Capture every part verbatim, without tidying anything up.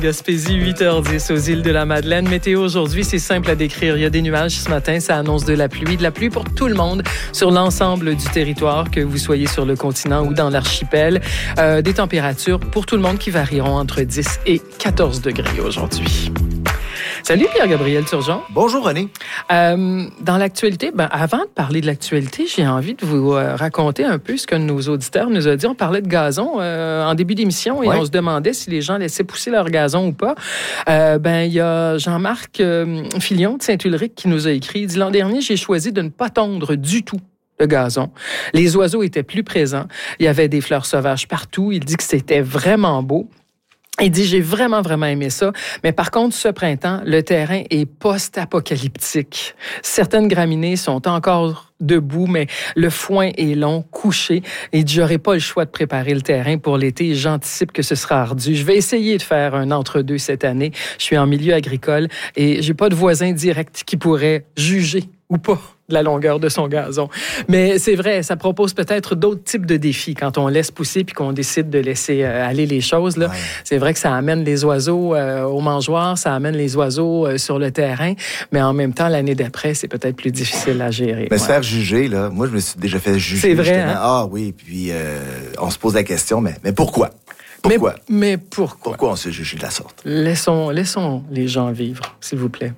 Gaspésie, huit heures dix aux îles de la Madeleine. Météo aujourd'hui, c'est simple à décrire. Il y a des nuages ce matin, ça annonce de la pluie. De la pluie pour tout le monde sur l'ensemble du territoire, que vous soyez sur le continent ou dans l'archipel. Euh, des températures pour tout le monde qui varieront entre dix et quatorze degrés aujourd'hui. Salut Pierre-Gabriel Turgeon. Bonjour René. Euh, dans l'actualité, ben, avant de parler de l'actualité, j'ai envie de vous euh, raconter un peu ce que nos auditeurs nous ont dit. On parlait de gazon euh, en début d'émission et ouais. on se demandait si les gens laissaient pousser leur gazon ou pas. Euh, ben, il y a Jean-Marc euh, Filion de Saint-Ulrich qui nous a écrit. Il dit, l'an dernier, j'ai choisi de ne pas tondre du tout le gazon. Les oiseaux étaient plus présents. Il y avait des fleurs sauvages partout. Il dit que c'était vraiment beau. Il dit, j'ai vraiment, vraiment aimé ça. Mais par contre, ce printemps, le terrain est post-apocalyptique. Certaines graminées sont encore debout, mais le foin est long, couché. Il dit, j'aurai pas le choix de préparer le terrain pour l'été. J'anticipe que ce sera ardu. Je vais essayer de faire un entre-deux cette année. Je suis en milieu agricole et j'ai pas de voisin direct qui pourrait juger ou pas de la longueur de son gazon. Mais c'est vrai, ça propose peut-être d'autres types de défis quand on laisse pousser puis qu'on décide de laisser euh, aller les choses. Là. Ouais. C'est vrai que ça amène les oiseaux euh, aux mangeoires, ça amène les oiseaux euh, sur le terrain, mais en même temps, l'année d'après, c'est peut-être plus difficile à gérer. Mais ouais. se faire juger, là, moi, je me suis déjà fait juger. C'est vrai, hein? Ah oui, puis euh, on se pose la question, mais, mais pourquoi? Pourquoi? Mais, mais pourquoi? Pourquoi on se fait juger de la sorte? Laissons, laissons les gens vivre, s'il vous plaît.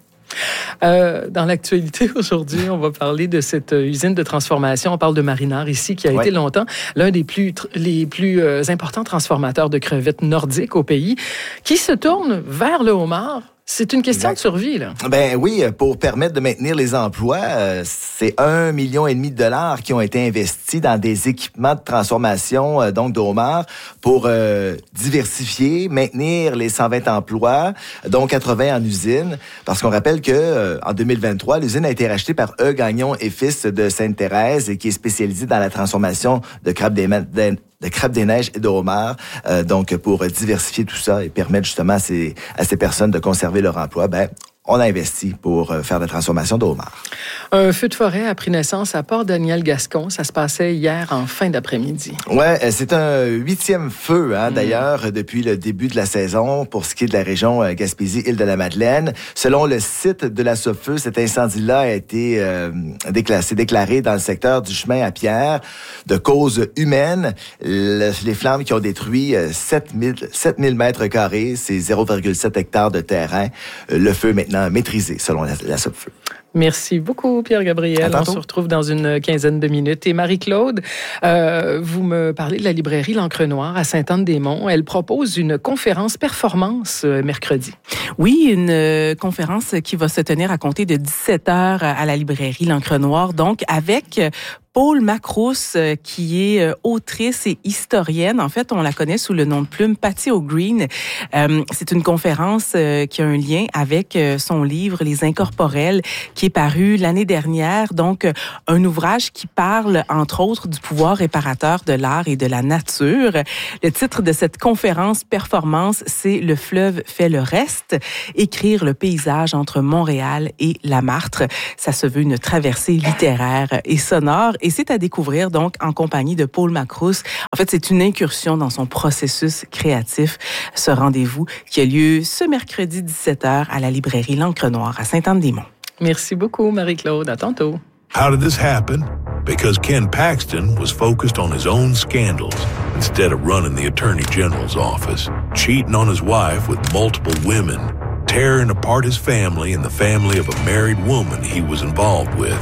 Euh, dans l'actualité aujourd'hui, on va parler de cette usine de transformation. On parle de Marinard ici, qui a ouais. été longtemps l'un des plus, les plus euh, importants transformateurs de crevettes nordiques au pays, qui se tourne vers le homard. C'est une question exact. de survie, là. Ben oui, pour permettre de maintenir les emplois, euh, c'est un million et demi de dollars qui ont été investis dans des équipements de transformation, euh, donc de homards, pour euh, diversifier, maintenir les cent vingt emplois, dont quatre-vingts en usine. Parce qu'on rappelle que euh, en deux mille vingt-trois, l'usine a été rachetée par E. Gagnon et Fils de Sainte-Thérèse, et qui est spécialisée dans la transformation de crabes des de crabes des neiges et de homards, euh, donc pour diversifier tout ça et permettre justement à ces, à ces personnes de conserver leur emploi, ben on a investi pour faire de la transformation de homards. Un feu de forêt a pris naissance à Port-Daniel-Gascon. Ça se passait hier en fin d'après-midi. Ouais, c'est un huitième feu, hein, mmh. d'ailleurs, depuis le début de la saison pour ce qui est de la région Gaspésie-Île-de-la-Madeleine. Selon le site de la Sopfeu, cet incendie-là a été euh, déclaré, déclaré dans le secteur du chemin à Pierre de cause humaine. Le, les flammes qui ont détruit sept mille mètres carrés, c'est zéro virgule sept hectares de terrain. Le feu maintenant maîtrisé, selon la, la Sopfeu. Merci beaucoup, Pierre-Gabriel. On se retrouve dans une quinzaine de minutes. Et Marie-Claude, euh, vous me parlez de la librairie L'Encre Noire à Sainte-Anne-des-Monts. Elle propose une conférence performance euh, mercredi. Oui, une euh, conférence qui va se tenir à compter de dix-sept heures à la librairie L'Encre Noire, donc avec Paul Macrousse, qui est autrice et historienne. En fait, on la connaît sous le nom de plume Patty O'Green. Euh, c'est une conférence euh, qui a un lien avec euh, son livre Les Incorporels, qui est paru l'année dernière. Donc, euh, un ouvrage qui parle, entre autres, du pouvoir réparateur de l'art et de la nature. Le titre de cette conférence performance, c'est Le fleuve fait le reste, écrire le paysage entre Montréal et Lamartre. Ça se veut une traversée littéraire et sonore. Et c'est à découvrir, donc, en compagnie de Paul Macrousse. En fait, c'est une incursion dans son processus créatif, ce rendez-vous qui a lieu ce mercredi dix-sept heures à la librairie L'Encre Noire à Sainte-Anne-des-Monts. Merci beaucoup, Marie-Claude. À tantôt. How did this happen? Because Ken Paxton was focused on his own scandals instead of running the Attorney General's office, cheating on his wife with multiple women, tearing apart his family and the family of a married woman he was involved with.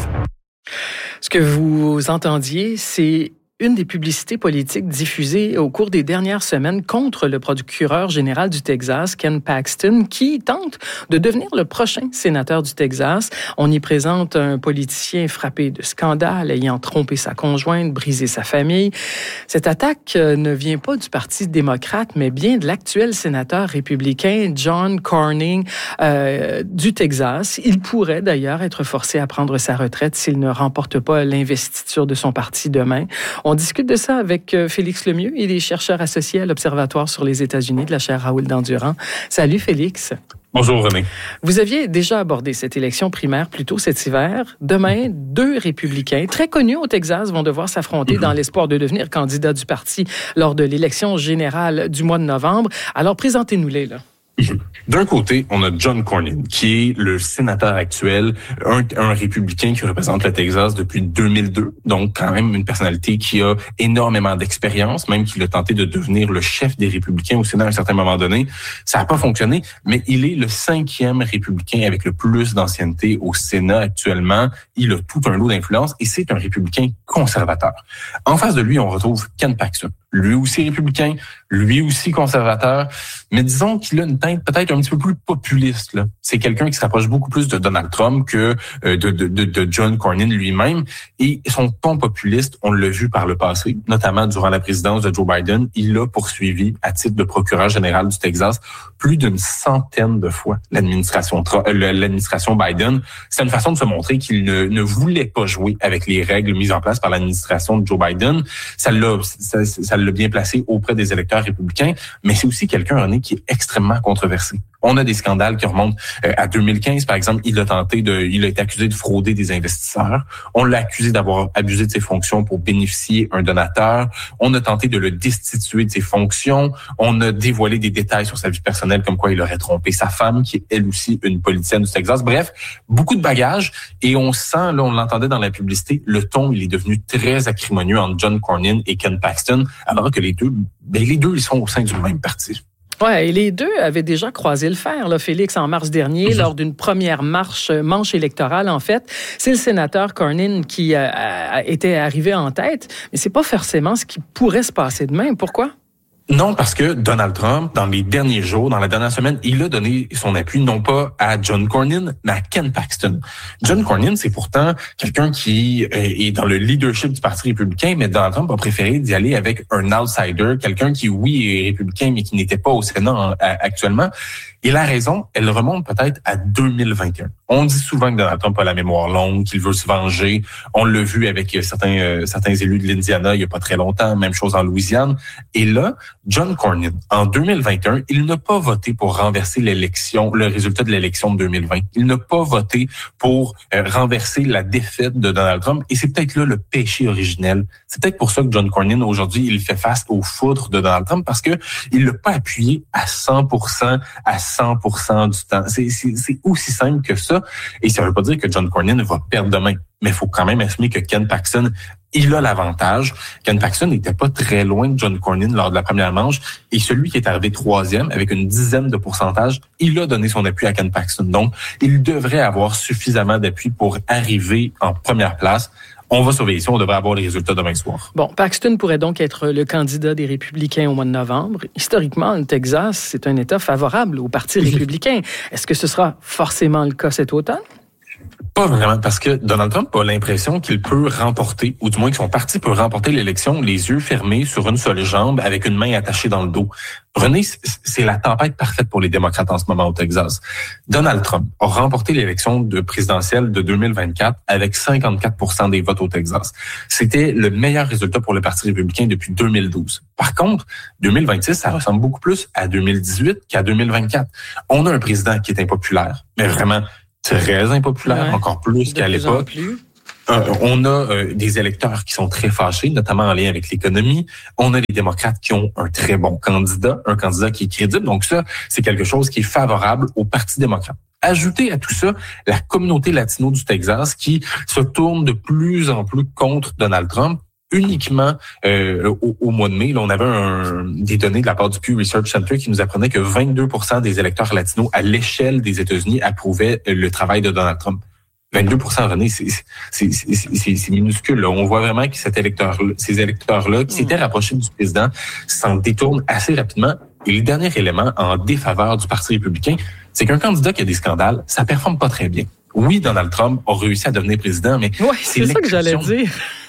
Ce que vous entendiez, c'est une des publicités politiques diffusées au cours des dernières semaines contre le procureur général du Texas, Ken Paxton, qui tente de devenir le prochain sénateur du Texas. On y présente un politicien frappé de scandale, ayant trompé sa conjointe, brisé sa famille. Cette attaque ne vient pas du Parti démocrate, mais bien de l'actuel sénateur républicain John Cornyn euh, du Texas. Il pourrait d'ailleurs être forcé à prendre sa retraite s'il ne remporte pas l'investiture de son parti demain. On discute de ça avec Félix Lemieux. Il est chercheur associé à l'Observatoire sur les États-Unis de la chaire Raoul Dandurand. Salut Félix. Bonjour René. Vous aviez déjà abordé cette élection primaire plus tôt cet hiver. Demain, deux républicains très connus au Texas vont devoir s'affronter mm-hmm. dans l'espoir de devenir candidats du parti lors de l'élection générale du mois de novembre. Alors présentez-nous-les là. D'un côté, on a John Cornyn, qui est le sénateur actuel, un, un républicain qui représente le Texas depuis deux mille deux. Donc, quand même, une personnalité qui a énormément d'expérience, même qu'il a tenté de devenir le chef des républicains au Sénat à un certain moment donné. Ça n'a pas fonctionné, mais il est le cinquième républicain avec le plus d'ancienneté au Sénat actuellement. Il a tout un lot d'influence et c'est un républicain conservateur. En face de lui, on retrouve Ken Paxton. Lui aussi républicain, lui aussi conservateur, mais disons qu'il a une teinte peut-être un petit peu plus populiste. Là. C'est quelqu'un qui se rapproche beaucoup plus de Donald Trump que de, de, de, de John Cornyn lui-même. Et son ton populiste, on l'a vu par le passé, notamment durant la présidence de Joe Biden, il a poursuivi à titre de procureur général du Texas plus d'une centaine de fois l'administration l'administration Biden. C'est une façon de se montrer qu'il ne, ne voulait pas jouer avec les règles mises en place par l'administration de Joe Biden. Ça l'a, ça, ça l'a bien placé auprès des électeurs républicains, mais c'est aussi quelqu'un, René, qui est extrêmement controversé. On a des scandales qui remontent à deux mille quinze, par exemple. Il a tenté de, il a été accusé de frauder des investisseurs. On l'a accusé d'avoir abusé de ses fonctions pour bénéficier un donateur. On a tenté de le destituer de ses fonctions. On a dévoilé des détails sur sa vie personnelle, comme quoi il aurait trompé sa femme, qui est elle aussi une politicienne du Texas. Bref, beaucoup de bagages. Et on sent, là, on l'entendait dans la publicité, le ton, il est devenu très acrimonieux entre John Cornyn et Ken Paxton, alors que les deux, ben, les deux, ils sont au sein du même parti. Ouais, et les deux avaient déjà croisé le fer, là, Félix, en mars dernier, mmh. lors d'une première marche, manche électorale, en fait. C'est le sénateur Cornyn qui a, a, était arrivé en tête, mais c'est pas forcément ce qui pourrait se passer demain. Pourquoi? Non, parce que Donald Trump, dans les derniers jours, dans la dernière semaine, il a donné son appui non pas à John Cornyn, mais à Ken Paxton. John Cornyn, c'est pourtant quelqu'un qui est dans le leadership du Parti républicain, mais Donald Trump a préféré d'y aller avec un outsider, quelqu'un qui, oui, est républicain, mais qui n'était pas au Sénat actuellement. Et la raison, elle remonte peut-être à deux mille vingt et un. On dit souvent que Donald Trump a la mémoire longue, qu'il veut se venger. On l'a vu avec certains euh, certains élus de l'Indiana il y a pas très longtemps, même chose en Louisiane. Et là, John Cornyn, en deux mille vingt et un, il n'a pas voté pour renverser l'élection, le résultat de l'élection de deux mille vingt. Il n'a pas voté pour euh, renverser la défaite de Donald Trump. Et c'est peut-être là le péché originel. C'est peut-être pour ça que John Cornyn, aujourd'hui, il fait face aux foudres de Donald Trump, parce que il l'a pas appuyé à cent pour cent, à cent pour cent du temps. C'est, c'est, c'est aussi simple que ça. Et ça veut pas dire que John Cornyn va perdre demain. Mais il faut quand même assumer que Ken Paxton, il a l'avantage. Ken Paxton n'était pas très loin de John Cornyn lors de la première manche. Et celui qui est arrivé troisième, avec une dizaine de pourcentage, il a donné son appui à Ken Paxton. Donc, il devrait avoir suffisamment d'appui pour arriver en première place. On va surveiller ça, on devrait avoir les résultats demain soir. Bon, Paxton pourrait donc être le candidat des républicains au mois de novembre. Historiquement, le Texas, c'est un État favorable au Parti républicain. Est-ce que ce sera forcément le cas cet automne? Pas vraiment, parce que Donald Trump a l'impression qu'il peut remporter, ou du moins que son parti peut remporter l'élection les yeux fermés sur une seule jambe avec une main attachée dans le dos. René, c'est la tempête parfaite pour les démocrates en ce moment au Texas. Donald Trump a remporté l'élection de présidentielle de deux mille vingt-quatre avec cinquante-quatre pour cent des votes au Texas. C'était le meilleur résultat pour le Parti républicain depuis deux mille douze. Par contre, deux mille vingt-six, ça ressemble beaucoup plus à deux mille dix-huit qu'à deux mille vingt-quatre. On a un président qui est impopulaire, mais vraiment très impopulaire, ouais, encore plus qu'à l'époque. Euh, on a euh, des électeurs qui sont très fâchés, notamment en lien avec l'économie. On a des démocrates qui ont un très bon candidat, un candidat qui est crédible. Donc ça, c'est quelque chose qui est favorable au Parti démocrate. Ajoutez à tout ça la communauté latino du Texas qui se tourne de plus en plus contre Donald Trump. Uniquement euh, au, au mois de mai, là, on avait un, des données de la part du Pew Research Center qui nous apprenait que vingt-deux pour cent des électeurs latinos à l'échelle des États-Unis approuvaient le travail de Donald Trump. vingt-deux pour cent, René, c'est, c'est, c'est, c'est, c'est minuscule. Là. On voit vraiment que cet électeur, ces électeurs-là qui s'étaient rapprochés du président s'en détournent assez rapidement. Et le dernier élément en défaveur du Parti républicain, c'est qu'un candidat qui a des scandales, ça performe pas très bien. Oui, Donald Trump a réussi à devenir président, mais ouais, c'est, c'est ça que j'allais dire.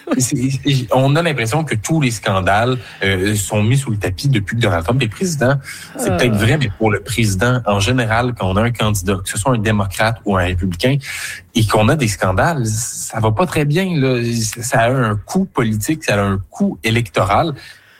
On a l'impression que tous les scandales euh, sont mis sous le tapis depuis que Donald Trump est président. C'est euh... peut-être vrai, mais pour le président, en général, quand on a un candidat, que ce soit un démocrate ou un républicain, et qu'on a des scandales, ça va pas très bien. Là. Ça a un coût politique, ça a un coût électoral.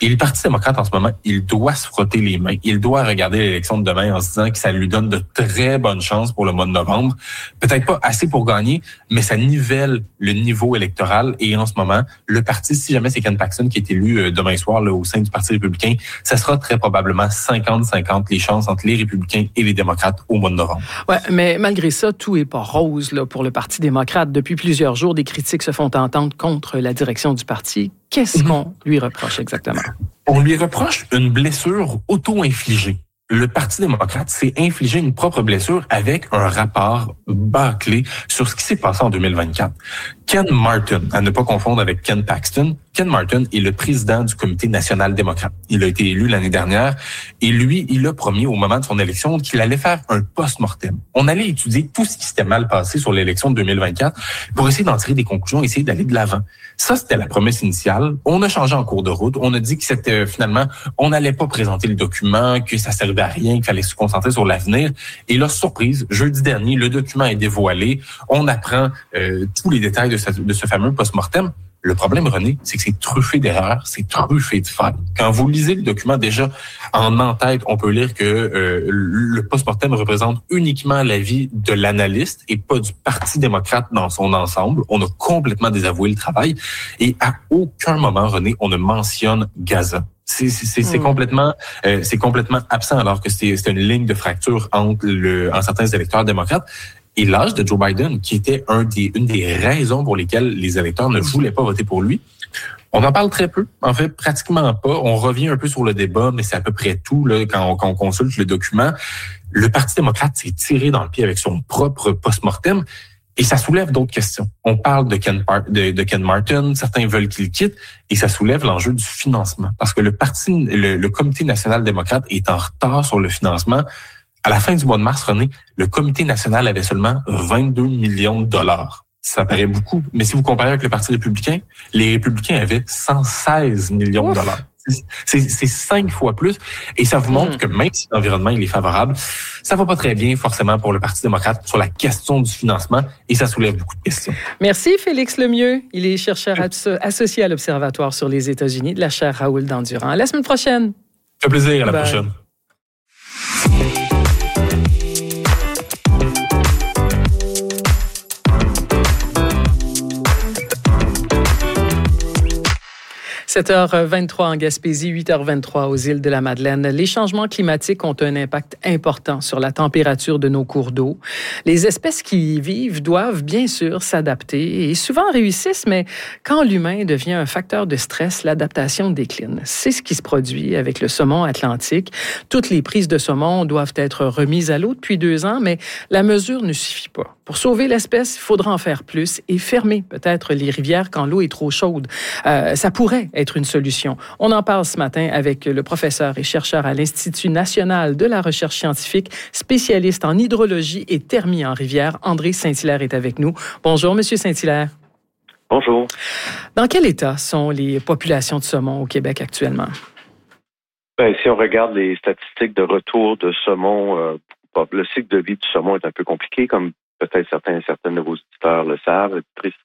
Et le Parti démocrate, en ce moment, il doit se frotter les mains. Il doit regarder l'élection de demain en se disant que ça lui donne de très bonnes chances pour le mois de novembre. Peut-être pas assez pour gagner, mais ça nivelle le niveau électoral. Et en ce moment, le parti, si jamais c'est Ken Paxton qui est élu demain soir là, au sein du Parti républicain, ça sera très probablement cinquante cinquante les chances entre les républicains et les démocrates au mois de novembre. Ouais, mais malgré ça, tout est pas rose là, pour le Parti démocrate. Depuis plusieurs jours, des critiques se font entendre contre la direction du parti. Qu'est-ce qu'on lui reproche exactement? On lui reproche une blessure auto-infligée. Le Parti démocrate s'est infligé une propre blessure avec un rapport bâclé sur ce qui s'est passé en deux mille vingt-quatre. Ken Martin, à ne pas confondre avec Ken Paxton, Ken Martin est le président du Comité national démocrate. Il a été élu l'année dernière et lui, il a promis au moment de son élection qu'il allait faire un post-mortem. On allait étudier tout ce qui s'était mal passé sur l'élection de deux mille vingt-quatre pour essayer d'en tirer des conclusions, essayer d'aller de l'avant. Ça, c'était la promesse initiale. On a changé en cours de route. On a dit que c'était finalement, on n'allait pas présenter le document, que ça servait à rien, qu'il fallait se concentrer sur l'avenir. Et là, surprise, jeudi dernier, le document est dévoilé. On apprend euh, tous les détails de, cette, de ce fameux post-mortem. Le problème, René, c'est que c'est truffé d'erreurs, c'est truffé de failles. Quand vous lisez le document, déjà, en en-tête, on peut lire que euh, le post-mortem représente uniquement l'avis de l'analyste et pas du Parti démocrate dans son ensemble. On a complètement désavoué le travail et à aucun moment, René, on ne mentionne Gaza. C'est, c'est, c'est, mmh. complètement, euh, c'est complètement absent alors que c'est, c'est une ligne de fracture entre le, en certains électeurs démocrates. Et l'âge de Joe Biden, qui était un des, une des raisons pour lesquelles les électeurs ne voulaient pas voter pour lui, on en parle très peu, en fait, pratiquement pas. On revient un peu sur le débat, mais c'est à peu près tout là, quand, on, quand on consulte le document. Le Parti démocrate s'est tiré dans le pied avec son propre post-mortem et ça soulève d'autres questions. On parle de Ken, de, de Ken Martin, certains veulent qu'il quitte et ça soulève l'enjeu du financement. Parce que le Parti, le, le Comité national démocrate est en retard sur le financement. À la fin du mois de mars, René, le Comité national avait seulement vingt-deux millions de dollars. Ça paraît beaucoup, mais si vous comparez avec le Parti républicain, les républicains avaient cent seize millions de dollars. C'est, c'est, c'est cinq fois plus. Et ça vous montre mmh. que même si l'environnement il est favorable, ça va pas très bien forcément pour le Parti démocrate sur la question du financement et ça soulève beaucoup de questions. Merci Félix Lemieux. Il est chercheur associé à l'Observatoire sur les États-Unis de la chaire Raoul Dandurand. À la semaine prochaine. Ça fait plaisir. À la Bye. prochaine. sept heures vingt-trois en Gaspésie, huit heures vingt-trois aux îles de la Madeleine. Les changements climatiques ont un impact important sur la température de nos cours d'eau. Les espèces qui y vivent doivent bien sûr s'adapter et souvent réussissent, mais quand l'humain devient un facteur de stress, l'adaptation décline. C'est ce qui se produit avec le saumon atlantique. Toutes les prises de saumon doivent être remises à l'eau depuis deux ans, mais la mesure ne suffit pas. Pour sauver l'espèce, il faudra en faire plus et fermer peut-être les rivières quand l'eau est trop chaude. Euh, ça pourrait être une solution. On en parle ce matin avec le professeur et chercheur à l'Institut national de la recherche scientifique, spécialiste en hydrologie et thermie en rivière. André Saint-Hilaire est avec nous. Bonjour, Monsieur Saint-Hilaire. Bonjour. Dans quel état sont les populations de saumon au Québec actuellement? Bien, si on regarde les statistiques de retour de saumon, euh, le cycle de vie du saumon est un peu compliqué, comme peut-être certains et certaines de vos auditeurs le savent.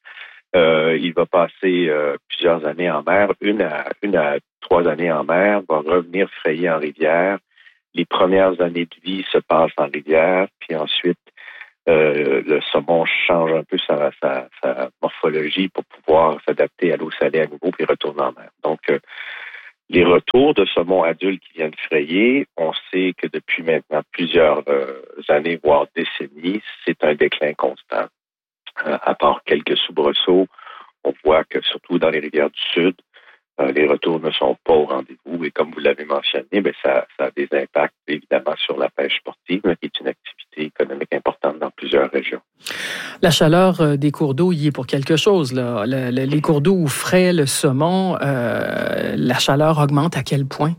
Euh, il va passer euh, plusieurs années en mer, une à, une à trois années en mer, va revenir frayer en rivière. Les premières années de vie se passent en rivière, puis ensuite, euh, le saumon change un peu sa, sa, sa morphologie pour pouvoir s'adapter à l'eau salée à nouveau, puis retourner en mer. Donc, euh, les retours de saumon adultes qui viennent frayer, on sait que depuis maintenant plusieurs euh, années, voire décennies, c'est un déclin constant. Euh, à part quelques soubresauts, on voit que surtout dans les rivières du Sud, euh, les retours ne sont pas au rendez-vous. Et comme vous l'avez mentionné, bien, ça, ça a des impacts évidemment sur la pêche sportive, qui est une activité économique importante dans plusieurs régions. La chaleur des cours d'eau y est pour quelque chose. Là. Le, le, les cours d'eau où frais le saumon, euh, la chaleur augmente à quel point?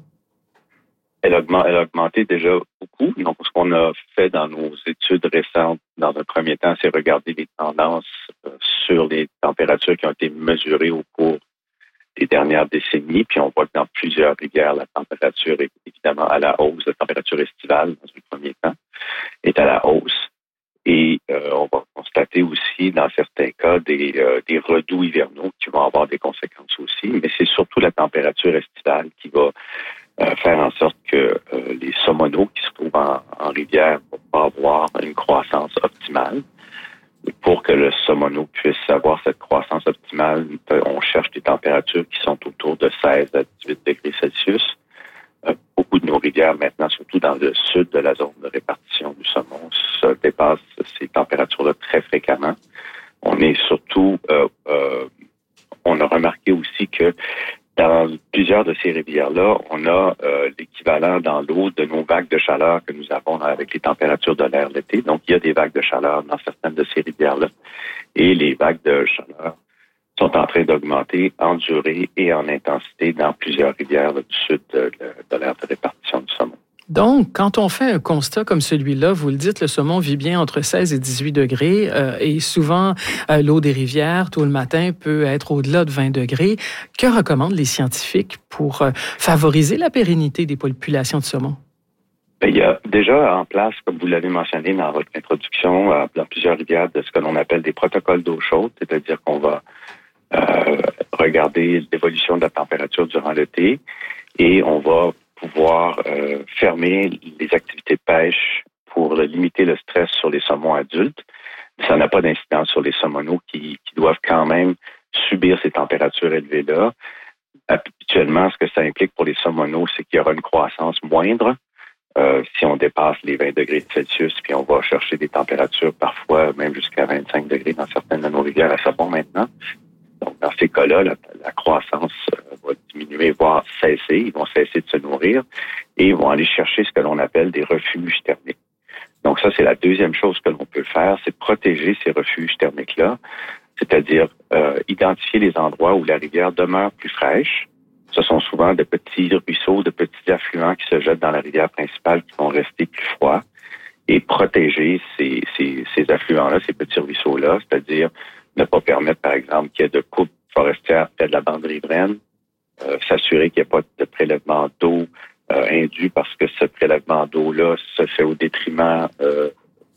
Elle a, augmenté, elle a augmenté déjà beaucoup. Donc, ce qu'on a fait dans nos études récentes, dans un premier temps, c'est regarder les tendances euh, sur les températures qui ont été mesurées au cours des dernières décennies. Puis, on voit que dans plusieurs rivières, la température est évidemment à la hausse. La température estivale, dans un premier temps, est à la hausse. Et euh, on va constater aussi aussi, dans certains cas, des, euh, des redoux hivernaux qui vont avoir des conséquences aussi, mais c'est surtout la température estivale qui va euh, faire en sorte que euh, les saumonaux qui se trouvent en, en rivière vont pas avoir une croissance optimale. Et pour que le saumonau puisse avoir cette croissance optimale, on cherche des températures qui sont autour de seize à dix-huit degrés Celsius. Euh, beaucoup de nos rivières, maintenant, surtout dans le sud de la zone de répartition du saumon, ça dépasse ces températures-là très fréquemment. On est surtout, euh, euh, on a remarqué aussi que dans plusieurs de ces rivières-là, on a euh, l'équivalent dans l'eau de nos vagues de chaleur que nous avons avec les températures de l'air l'été. Donc, il y a des vagues de chaleur dans certaines de ces rivières-là. Et les vagues de chaleur sont en train d'augmenter en durée et en intensité dans plusieurs rivières là, du sud de, de, de l'aire de répartition du saumon. Donc, quand on fait un constat comme celui-là, vous le dites, le saumon vit bien entre seize et dix-huit degrés euh, et souvent, euh, l'eau des rivières, tôt le matin, peut être au-delà de vingt degrés. Que recommandent les scientifiques pour euh, favoriser la pérennité des populations de saumon? Il y a déjà en place, comme vous l'avez mentionné dans votre introduction, euh, dans plusieurs rivières, de ce que l'on appelle des protocoles d'eau chaude, c'est-à-dire qu'on va euh, regarder l'évolution de la température durant l'été et on va pouvoir euh, fermer les activités de pêche pour limiter le stress sur les saumons adultes. Ça n'a pas d'incidence sur les saumonaux qui, qui doivent quand même subir ces températures élevées-là. Habituellement, ce que ça implique pour les saumonaux, c'est qu'il y aura une croissance moindre. Euh, si on dépasse les vingt degrés Celsius, puis on va chercher des températures parfois même jusqu'à vingt-cinq degrés dans certaines de nos rivières à saumon maintenant. Donc, dans ces cas-là, la, la croissance euh, va diminuer, voire cesser. Ils vont cesser de se nourrir et ils vont aller chercher ce que l'on appelle des refuges thermiques. Donc, ça, c'est la deuxième chose que l'on peut faire, c'est protéger ces refuges thermiques-là, c'est-à-dire euh, identifier les endroits où la rivière demeure plus fraîche. Ce sont souvent de petits ruisseaux, de petits affluents qui se jettent dans la rivière principale qui vont rester plus froids et protéger ces, ces, ces affluents-là, ces petits ruisseaux-là, c'est-à-dire ne pas permettre, par exemple, qu'il y ait de coupe forestière près de la bande riveraine, euh, s'assurer qu'il n'y ait pas de prélèvement d'eau euh, indu parce que ce prélèvement d'eau-là se fait au détriment euh,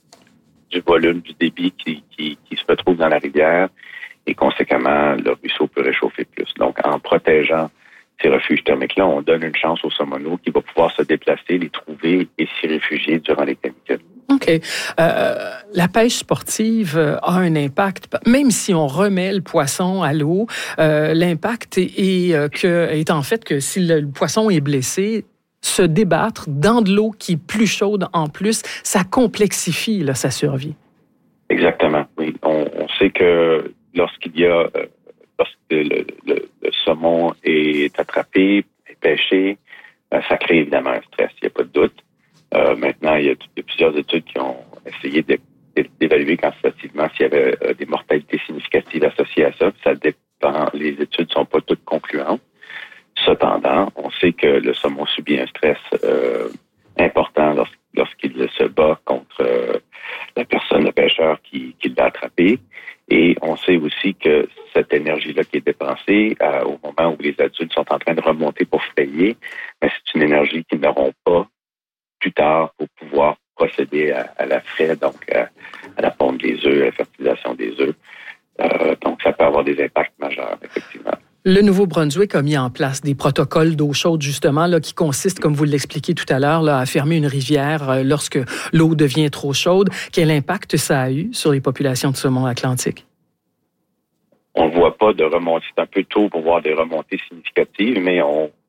du volume, du débit qui, qui, qui se retrouve dans la rivière et conséquemment, le ruisseau peut réchauffer plus. Donc, en protégeant ces refuges thermiques-là, on donne une chance aux saumonaux qui va pouvoir se déplacer, les trouver et s'y réfugier durant les canicules. OK. Euh, la pêche sportive a un impact, même si on remet le poisson à l'eau, euh, l'impact est, est, euh, que, est en fait que si le, le poisson est blessé, se débattre dans de l'eau qui est plus chaude en plus, ça complexifie là, sa survie. Exactement, oui. On, on sait que lorsqu'il y a, euh, lorsque le, le, le saumon est attrapé, est pêché, euh, ça crée évidemment un stress, il n'y a pas de doute. Euh, maintenant, il y, a, il y a plusieurs études qui ont essayé de, d'évaluer quantitativement s'il y avait euh, des mortalités significatives associées à ça. Ça dépend, les études ne sont pas toutes concluantes. Cependant, on sait que le saumon subit un stress euh, important lors, lorsqu'il se bat contre euh, la personne, le pêcheur qui, qui l'a attrapé. Et on sait aussi que cette énergie-là qui est dépensée euh, au moment où les adultes sont en train de remonter pour frayer, ben, c'est une énergie qu'ils n'auront pas plus tard pour pouvoir procéder à, à la fraie, donc à, à la ponte des œufs, à la fertilisation des œufs. Euh, donc, ça peut avoir des impacts majeurs, effectivement. Le Nouveau-Brunswick a mis en place des protocoles d'eau chaude, justement, là, qui consistent, comme vous l'expliquiez tout à l'heure, là, à fermer une rivière euh, lorsque l'eau devient trop chaude. Quel impact ça a eu sur les populations de saumon atlantique? On ne voit pas de remontée. C'est un peu tôt pour voir des remontées significatives, mais on,